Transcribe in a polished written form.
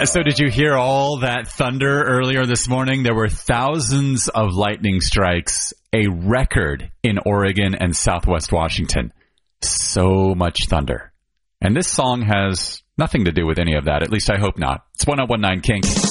So did you hear all that thunder earlier this morning? There were thousands of lightning strikes, a record in Oregon and Southwest Washington. So much thunder. And this song has nothing to do with any of that. At least I hope not. It's 101.9 Kink.